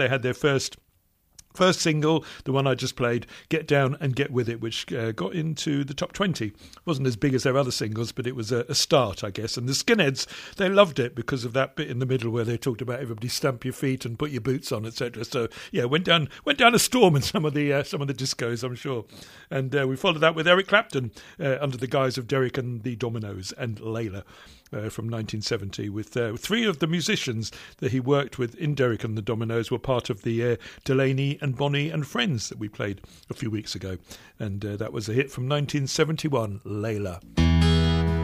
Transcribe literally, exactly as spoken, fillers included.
They had their first First single, the one I just played, Get Down and Get With It, which uh, got into the top twenty. Wasn't as big as their other singles, but it was a, a start, I guess. And the Skinheads, they loved it because of that bit in the middle where they talked about everybody stamp your feet and put your boots on, et cetera. So, yeah, went down went down a storm in some of the uh, some of the discos, I'm sure. And uh, we followed that with Eric Clapton uh, under the guise of Derek and the Dominoes and Layla. Uh, from nineteen seventy, with uh, three of the musicians that he worked with in Derek and the Dominoes were part of the uh, Delaney and Bonnie and Friends that we played a few weeks ago. And uh, that was a hit from nineteen seventy-one, Layla.